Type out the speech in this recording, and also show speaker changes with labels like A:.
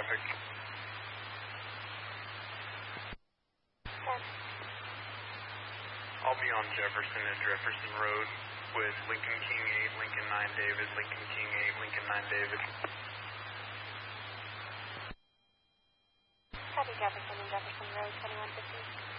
A: traffic.
B: Yes.
A: I'll be on Jefferson and Jefferson Road with Lincoln King 8, Lincoln 9 David, Lincoln King 8, Lincoln 9 David.
B: Copy Jefferson and Jefferson Road, 2150.